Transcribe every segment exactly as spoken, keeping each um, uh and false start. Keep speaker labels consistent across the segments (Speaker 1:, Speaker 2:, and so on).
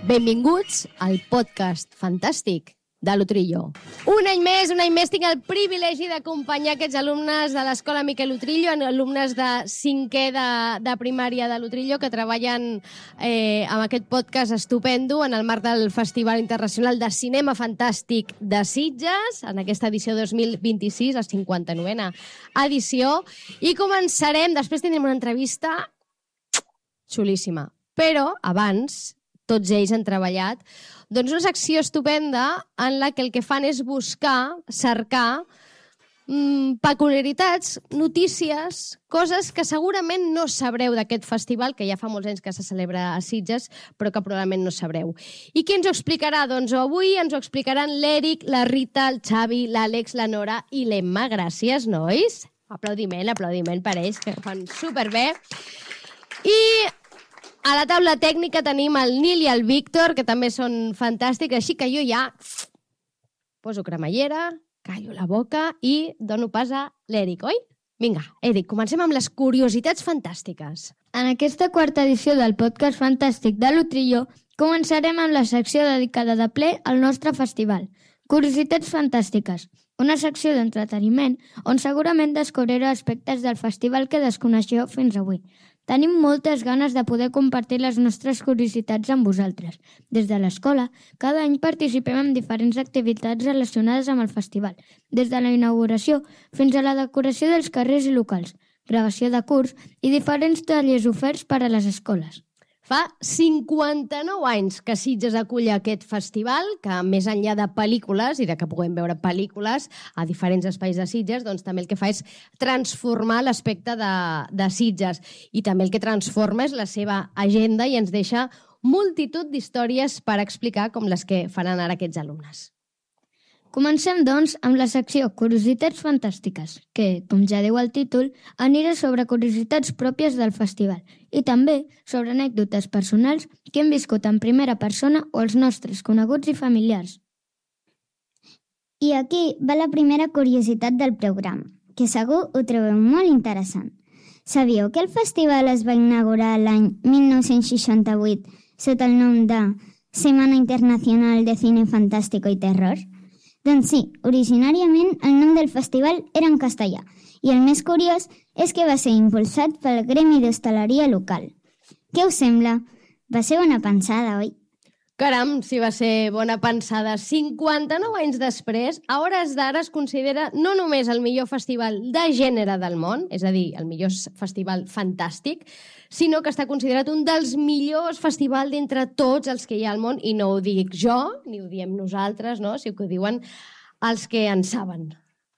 Speaker 1: Benvinguts al podcast fantàstic de l'Utrillo. Un any més, un any més, tinc el privilegi d'acompanyar aquests alumnes de l'Escola Miquel Utrillo, alumnes de cinquè de, de primària de l'Utrillo, que treballen eh, amb aquest podcast estupendo en el marc del Festival Internacional de Cinema Fantàstic de Sitges, en aquesta edició dos mil vint-i-sis, la cinquanta-novena edició. I començarem, després tindrem una entrevista xulíssima. Però abans, tots ells han treballat doncs una secció estupenda en la que el que fan és buscar, cercar mmm, peculiaritats, notícies, coses que segurament no sabreu d'aquest festival, que ja fa molts anys que se celebra a Sitges, però que probablement no sabreu. I qui ens ho explicarà? Doncs avui ens ho explicaran l'Eric, la Rita, el Xavi, l'Àlex, la Nora i l'Emma. Gràcies, nois. Aplaudiment, aplaudiment per ells, que ho fan superbé. I a la taula tècnica tenim el Nil i el Víctor, que també són fantàstics, així que jo ja poso cremallera, callo la boca i dono pas a l'Eric, oi? Vinga, Eric, comencem amb les curiositats fantàstiques.
Speaker 2: En aquesta quarta edició del podcast fantàstic de l'Utrillo començarem amb la secció dedicada de ple al nostre festival. Curiositats fantàstiques, una secció d'entreteniment on segurament descobrireu aspectes del festival que desconeixeu fins avui. Tenim moltes ganes de poder compartir les nostres curiositats amb vosaltres. Des de l'escola, cada any participem en diferents activitats relacionades amb el festival, des de la inauguració fins a la decoració dels carrers i locals, gravació de curs i diferents tallers oferts per a les escoles.
Speaker 1: Fa cinquanta-nou anys que Sitges acull aquest festival, que més enllà de pel·lícules i de que puguem veure pel·lícules a diferents espais de Sitges, doncs també el que fa és transformar l'aspecte de, de Sitges. I també el que transforma és la seva agenda i ens deixa multitud d'històries per explicar, com les que faran ara aquests alumnes.
Speaker 2: Comencem, doncs, amb la secció Curiositats Fantàstiques, que, com ja diu el títol, anirà sobre curiositats pròpies del festival i també sobre anècdotes personals que hem viscut en primera persona o els nostres coneguts i familiars.
Speaker 3: I aquí va la primera curiositat del programa, que segur ho trobeu molt interessant. Sabíeu que el festival es va inaugurar l'any mil nou-cents seixanta-vuit sota el nom de Semana Internacional de Cine Fantástico y Terror? Doncs sí, originàriament el nom del festival era en castellà i el més curiós és que va ser impulsat pel gremi d'hostaleria local. Què us sembla? Va ser bona pensada, oi?
Speaker 1: Caram, si va ser bona pensada. cinquanta-nou anys després, a hores d'ara es considera no només el millor festival de gènere del món, és a dir, el millor festival fantàstic, sinó que està considerat un dels millors festivals d'entre tots els que hi ha al món, i no ho dic jo, ni ho diem nosaltres, no? sinó que ho diuen els que en saben.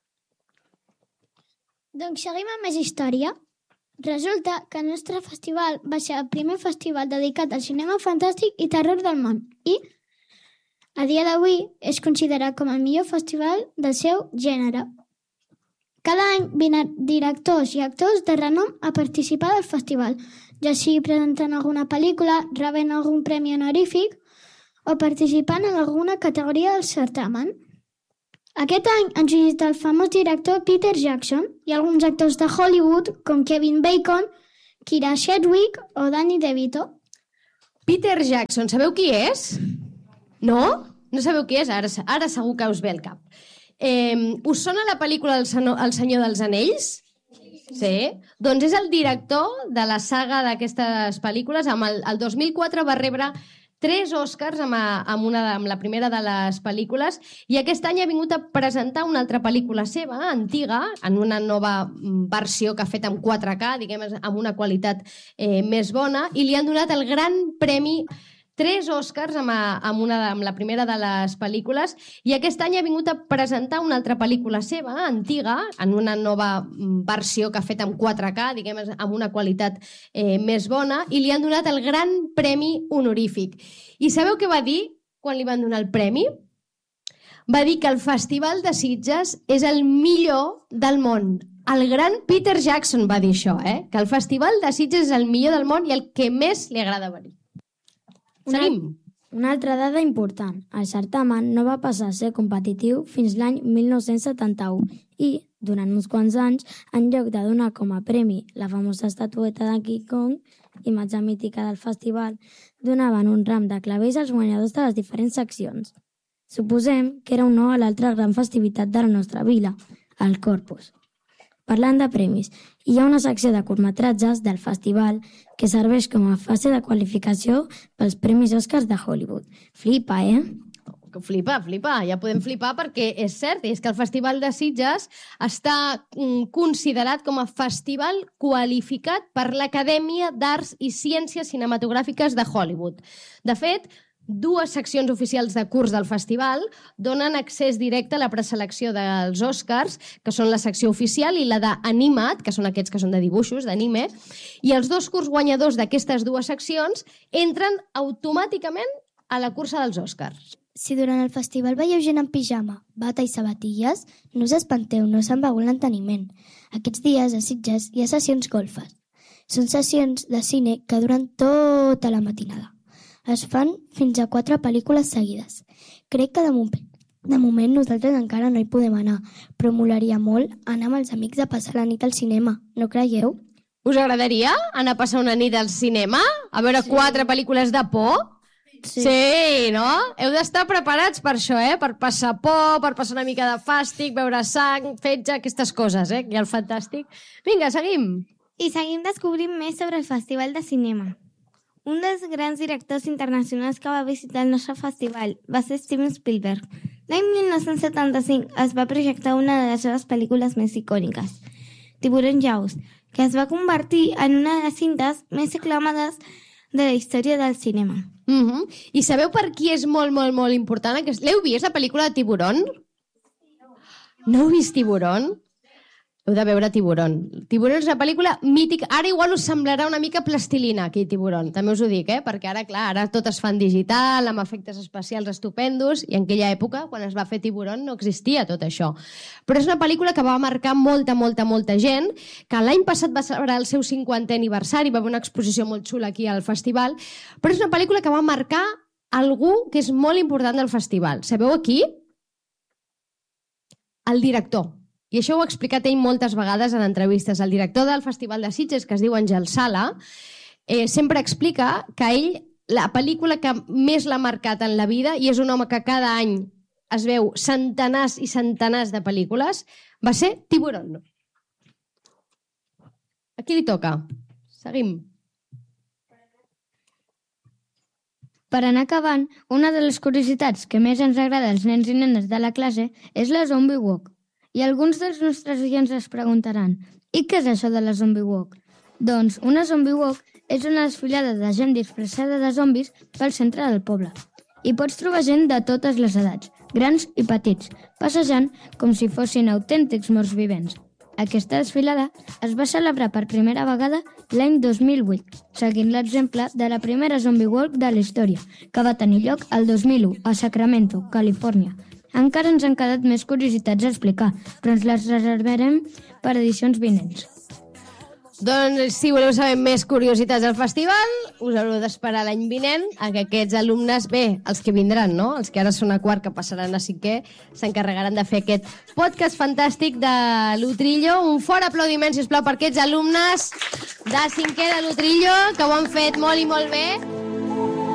Speaker 4: Doncs seguim amb més història. Resulta que el nostre festival va ser el primer festival dedicat al cinema fantàstic i terror del món i, a dia d'avui, és considerat com el millor festival del seu gènere. Cada any vinen directors i actors de renom a participar del festival, ja sigui presentant alguna pel·lícula, rebent algun premi honorífic o participant en alguna categoria del certamen. Aquest any han llegit el famós director Peter Jackson i alguns actors de Hollywood com Kevin Bacon, Kira Sedgwick o Danny DeVito.
Speaker 1: Peter Jackson, sabeu qui és? No? No sabeu qui és? Ara, ara segur que us ve al cap. Eh, us sona la pel·lícula El Senyor, El Senyor dels Anells? Sí. Doncs és el director de la saga d'aquestes pel·lícules. Amb el, el dos mil quatre va rebre tres Oscars amb, amb, una, amb la primera de les pel·lícules i aquest any ha vingut a presentar una altra pel·lícula seva, antiga, en una nova versió que ha fet amb quatre K, diguem, amb una qualitat eh, més bona, i li han donat el gran premi, tres Oscars amb, amb, una, amb la primera de les pel·lícules, i aquest any ha vingut a presentar una altra pel·lícula seva, antiga, en una nova versió que ha fet amb quatre K, diguem, amb una qualitat eh, més bona, i li han donat el gran premi honorífic. I sabeu què va dir quan li van donar el premi? Va dir que el Festival de Sitges és el millor del món. El gran Peter Jackson va dir això, eh? Que el Festival de Sitges és el millor del món i el que més li agrada venir. Seguim.
Speaker 2: Una, una altra dada important. El certamen no va passar a ser competitiu fins l'any mil nou-cents setanta-u i, durant uns quants anys, en lloc de donar com a premi la famosa estatueta de King Kong, imatge mítica del festival, donaven un ram de clavells als guanyadors de les diferents seccions. Suposem que era un no a l'altra gran festivitat de la nostra vila, el Corpus. Parlant de premis, hi ha una secció de curtmetratges del festival que serveix com a fase de qualificació pels Premis Oscars de Hollywood. Flipa, eh?
Speaker 1: Flipa, flipa, ja podem flipar perquè és cert, és que el Festival de Sitges està considerat com a festival qualificat per l'Acadèmia d'Arts i Ciències Cinematogràfiques de Hollywood. De fet, dues seccions oficials de curs del festival donen accés directe a la preselecció dels Oscars, que són la secció oficial, i la d'Animat, que són aquests que són de dibuixos, d'anime, i els dos curs guanyadors d'aquestes dues seccions entren automàticament a la cursa dels Oscars.
Speaker 4: Si durant el festival veieu gent en pijama, bata i sabatilles, no us espanteu, no se'n veu l'enteniment. Aquests dies a Sitges hi ha sessions golfes. Són sessions de cine que duren tota la matinada. Es fan fins a quatre pel·lícules seguides. Crec que de moment, de moment nosaltres encara no hi podem anar, però molaria molt anar amb els amics a passar la nit al cinema, no creieu?
Speaker 1: Us agradaria anar a passar una nit al cinema? A veure sí. quatre pel·lícules de por? Sí. sí, no? Heu d'estar preparats per això, eh? Per passar por, per passar una mica de fàstic, veure sang, fetge, aquestes coses, eh? Que hi ha el fantàstic. Vinga, seguim.
Speaker 5: I seguim descobrint més sobre el Festival de Cinema. Un dels grans directors internacionals que va visitar el nostre festival va ser Steven Spielberg. L'any mil nou-cents setanta-cinc es va projectar una de les seves pel·lícules més icòniques, Tiburón Jaws, que es va convertir en una de les cintes més aclamades de la història del cinema.
Speaker 1: Uh-huh. I sabeu per qui és molt, molt, molt important? L'heu vist, la pel·lícula de Tiburón? No heu vist Tiburón? Heu de veure Tiburón. Tiburón és una pel·lícula mítica. Ara igual us semblarà una mica plastilina, aquí, Tiburón. També us ho dic, eh? Perquè ara, clar, ara tot es fa en digital, amb efectes especials estupendos, i en aquella època, quan es va fer Tiburón, no existia tot això. Però és una pel·lícula que va marcar molta, molta, molta gent, que l'any passat va celebrar el seu cinquantè aniversari, va haver una exposició molt xula aquí al festival, però és una pel·lícula que va marcar algú que és molt important del festival. Sabeu aquí? El director. I això ho ha explicat ell moltes vegades en entrevistes. El director del Festival de Sitges, que es diu Àngel Sala, eh, sempre explica que ell, la pel·lícula que més l'ha marcat en la vida, i és un home que cada any es veu centenars i centenars de pel·lícules, va ser Tiburón. A qui li toca? Seguim.
Speaker 2: Per anar acabant, una de les curiositats que més ens agrada als nens i nenes de la classe és la Zombie Walk. I alguns dels nostres oients es preguntaran: i què és això de la Zombie Walk? Doncs una Zombie Walk és una desfilada de gent disfressada de zombis pel centre del poble. Hi pots trobar gent de totes les edats, grans i petits, passejant com si fossin autèntics morts vivents. Aquesta desfilada es va celebrar per primera vegada l'any dos mil vuit, seguint l'exemple de la primera Zombie Walk de la història, que va tenir lloc el dos mil u a Sacramento, Califòrnia. Encara ens han quedat més curiositats a explicar, però ens les reservarem per edicions vinents.
Speaker 1: Doncs si voleu saber més curiositats del festival, us haureu d'esperar l'any vinent a que aquests alumnes, bé, els que vindran, no? Els que ara són a quart, que passaran a cinquè, s'encarregaran de fer aquest podcast fantàstic de l'Utrillo. Un fort aplaudiment, sisplau, per aquests alumnes de cinquè de l'Utrillo, que ho han fet molt i molt bé.